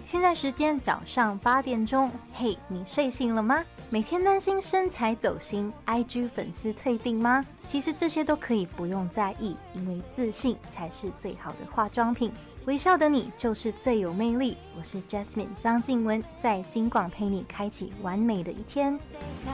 现在时间早上8点钟，嘿，你睡醒了吗？每天担心身材走形 ，IG 粉丝退订吗？其实这些都可以不用在意，因为自信才是最好的化妆品。微笑的你就是最有魅力。我是 Jasmine 张静雯，在金广陪你开启完美的一天。